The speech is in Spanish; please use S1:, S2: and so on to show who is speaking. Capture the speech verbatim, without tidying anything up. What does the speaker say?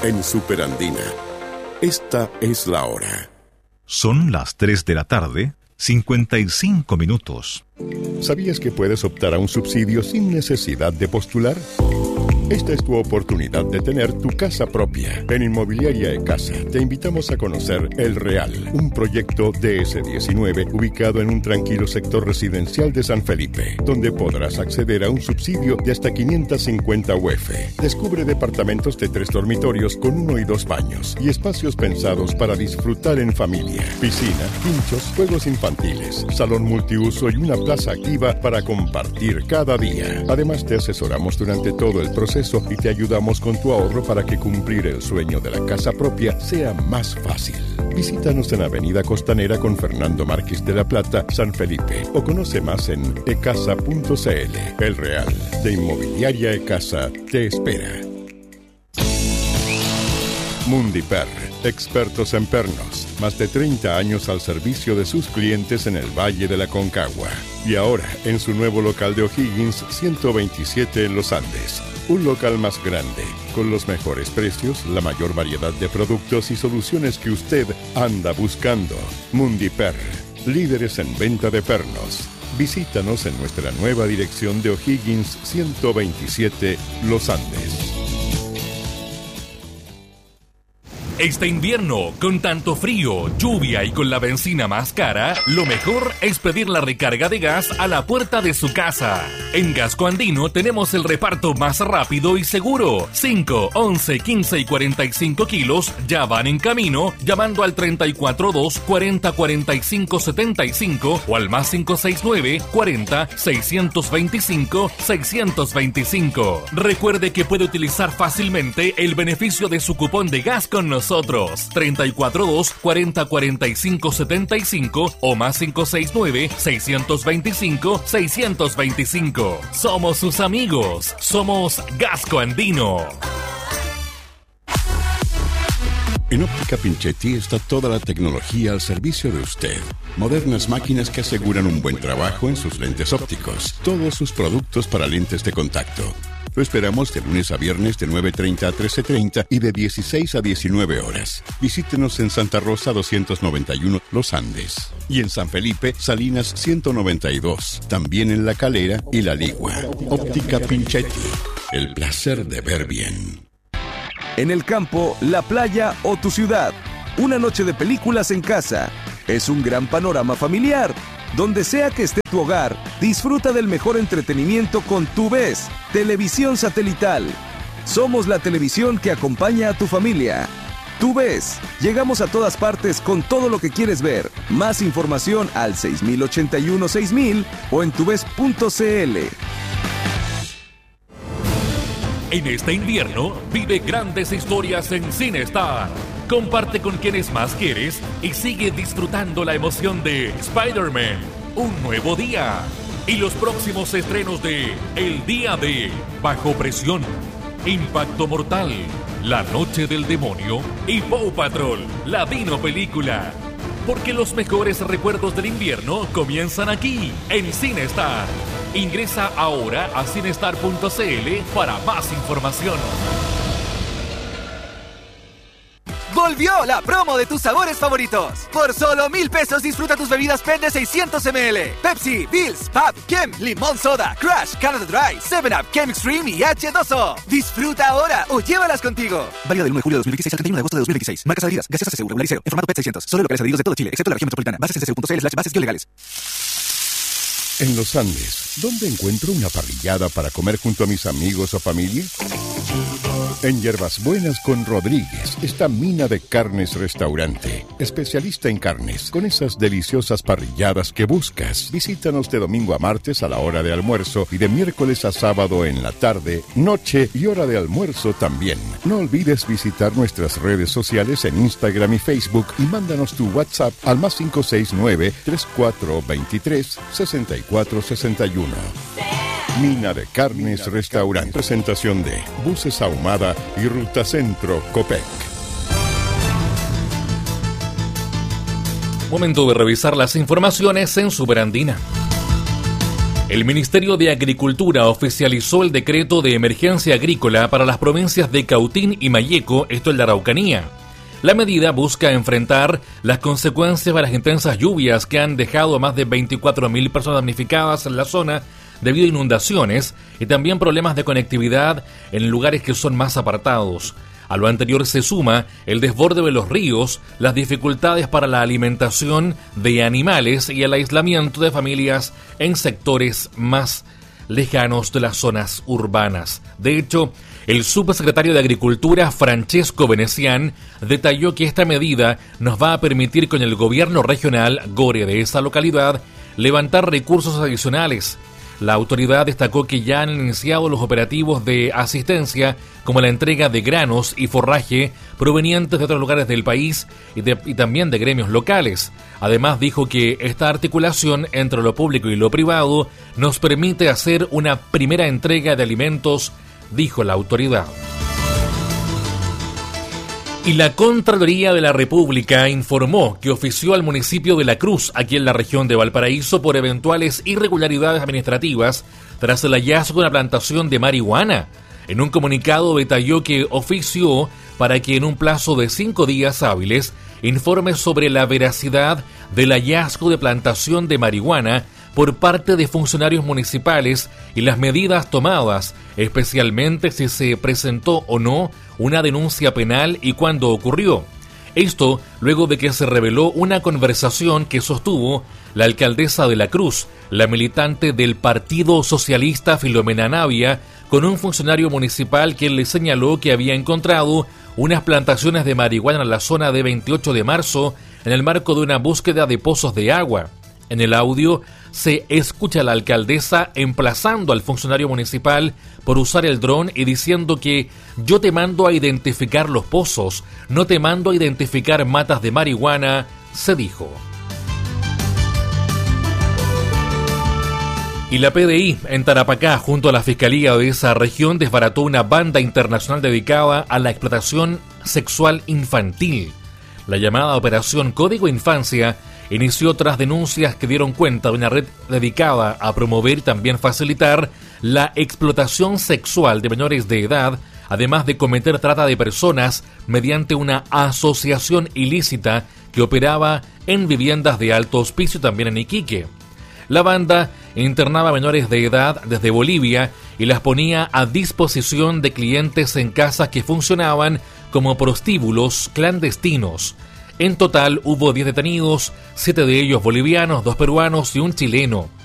S1: en Superandina. Esta es la hora.
S2: Son las tres de la tarde, cincuenta y cinco minutos.
S1: ¿Sabías que puedes optar a un subsidio sin necesidad de postular? Esta es tu oportunidad de tener tu casa propia. En Inmobiliaria E-Casa te invitamos a conocer El Real, un proyecto D S diecinueve ubicado en un tranquilo sector residencial de San Felipe, donde podrás acceder a un subsidio de hasta quinientos cincuenta U F. Descubre departamentos de tres dormitorios con uno y dos baños y espacios pensados para disfrutar en familia. Piscina, pinchos, juegos infantiles, salón multiuso y una plaza activa para compartir cada día. Además, te asesoramos durante todo el proceso y te ayudamos con tu ahorro para que cumplir el sueño de la casa propia sea más fácil. Visítanos en Avenida Costanera con Fernando Márquez de la Plata, San Felipe, o conoce más en ecasa punto c l. El Real de Inmobiliaria E-Casa te espera. Mundiper, expertos en pernos, más de treinta años al servicio de sus clientes en el Valle de la Concagua. Y ahora en su nuevo local de O'Higgins ciento veintisiete en Los Andes. Un local más grande, con los mejores precios, la mayor variedad de productos y soluciones que usted anda buscando. Mundiper, líderes en venta de pernos. Visítanos en nuestra nueva dirección de O'Higgins ciento veintisiete, Los Andes.
S3: Este invierno, con tanto frío, lluvia y con la benzina más cara, lo mejor es pedir la recarga de gas a la puerta de su casa. En Gasco Andino tenemos el reparto más rápido y seguro. cinco, once, quince y cuarenta y cinco kilos ya van en camino llamando al treinta y cuatro dos, cuarenta, cuarenta y cinco, setenta y cinco o al más cinco seis nueve, cuarenta, seiscientos veinticinco, seiscientos veinticinco. Recuerde que puede utilizar fácilmente el beneficio de su cupón de gas con nosotros. Nosotros, treinta y cuatro dos, cuarenta, cuarenta y cinco, setenta y cinco o más cinco seis nueve, seiscientos veinticinco, seiscientos veinticinco. Somos sus amigos. Somos Gasco Andino.
S1: En Óptica Pinchetti está toda la tecnología al servicio de usted. Modernas máquinas que aseguran un buen trabajo en sus lentes ópticos. Todos sus productos para lentes de contacto. Lo esperamos de lunes a viernes de nueve treinta a trece treinta y de dieciséis a diecinueve horas. Visítenos en Santa Rosa doscientos noventa y uno, Los Andes. Y en San Felipe, Salinas ciento noventa y dos. También en La Calera y La Ligua. Óptica Pinchetti. El placer de ver bien.
S4: En el campo, la playa o tu ciudad. Una noche de películas en casa. Es un gran panorama familiar. Donde sea que esté tu hogar, disfruta del mejor entretenimiento con TuVes, televisión satelital. Somos la televisión que acompaña a tu familia. TuVes, llegamos a todas partes con todo lo que quieres ver. Más información al seis mil ochenta y uno seis mil o en tuves punto c l.
S3: En este invierno, vive grandes historias en CineStar. Comparte con quienes más quieres y sigue disfrutando la emoción de Spider-Man, Un Nuevo Día. Y los próximos estrenos de El Día de Bajo Presión, Impacto Mortal, La Noche del Demonio y Paw Patrol, la Dino Película. Porque los mejores recuerdos del invierno comienzan aquí, en CineStar. Ingresa ahora a cinestar punto c l para más información.
S5: ¡Volvió la promo de tus sabores favoritos! Por solo mil pesos disfruta tus bebidas P E T de seiscientos mililitros. Pepsi, Bills, Pab, Kem, Limón Soda, Crush, Canada Dry, seven up, Kem Extreme y H dos O. Disfruta ahora o llévalas contigo. Válido del uno de julio de dos mil dieciséis al treinta y uno de agosto de dos mil veintiséis. Marcas adheridas. Gaseosa C C U Regulariceo. En formato P E T seiscientos. Solo locales adheridos de todo Chile, excepto la región metropolitana. Bases c c u punto c l slash bases legales.
S1: En Los Andes, ¿dónde encuentro una parrillada para comer junto a mis amigos o familia? En Hierbas Buenas con Rodríguez está Mina de Carnes Restaurante, especialista en carnes, con esas deliciosas parrilladas que buscas. Visítanos de domingo a martes a la hora de almuerzo y de miércoles a sábado en la tarde, noche y hora de almuerzo también. No olvides visitar nuestras redes sociales en Instagram y Facebook y mándanos tu WhatsApp al más cinco seis nueve, tres cuatro dos tres, seis cuatro seis uno. Mina de Carnes Restaurante. Presentación de Buses Ahumada y Ruta Centro Copec.
S3: Momento de revisar las informaciones en Superandina. El Ministerio de Agricultura oficializó el decreto de emergencia agrícola para las provincias de Cautín y Malleco, esto en la Araucanía. La medida busca enfrentar las consecuencias de las intensas lluvias que han dejado a más de veinticuatro mil personas damnificadas en la zona debido a inundaciones y también problemas de conectividad en lugares que son más apartados. A lo anterior se suma el desborde de los ríos, las dificultades para la alimentación de animales y el aislamiento de familias en sectores más lejanos de las zonas urbanas. De hecho, el subsecretario de Agricultura, Francesco Venecián, detalló que esta medida nos va a permitir con el gobierno regional Gore de esa localidad levantar recursos adicionales. La autoridad destacó que ya han iniciado los operativos de asistencia, como la entrega de granos y forraje provenientes de otros lugares del país y, de, y también de gremios locales. Además, dijo que esta articulación entre lo público y lo privado nos permite hacer una primera entrega de alimentos, dijo la autoridad. Y la Contraloría de la República informó que ofició al municipio de La Cruz, aquí en la región de Valparaíso, por eventuales irregularidades administrativas tras el hallazgo de una plantación de marihuana. En un comunicado detalló que ofició para que en un plazo de cinco días hábiles informe sobre la veracidad del hallazgo de plantación de marihuana por parte de funcionarios municipales y las medidas tomadas, especialmente si se presentó o no una denuncia penal y cuándo ocurrió. Esto luego de que se reveló una conversación que sostuvo la alcaldesa de La Cruz, la militante del Partido Socialista Filomena Navia, con un funcionario municipal quien le señaló que había encontrado unas plantaciones de marihuana en la zona de veintiocho de marzo en el marco de una búsqueda de pozos de agua. En el audio se escucha a la alcaldesa emplazando al funcionario municipal por usar el dron y diciendo que yo te mando a identificar los pozos, no te mando a identificar matas de marihuana, se dijo. Y la P D I en Tarapacá, junto a la Fiscalía de esa región, desbarató una banda internacional dedicada a la explotación sexual infantil. La llamada Operación Código Infancia inició tras denuncias que dieron cuenta de una red dedicada a promover y también facilitar la explotación sexual de menores de edad, además de cometer trata de personas mediante una asociación ilícita que operaba en viviendas de alto hospicio también en Iquique. La banda internaba menores de edad desde Bolivia y las ponía a disposición de clientes en casas que funcionaban como prostíbulos clandestinos. En total hubo diez detenidos, siete de ellos bolivianos, dos peruanos y un chileno.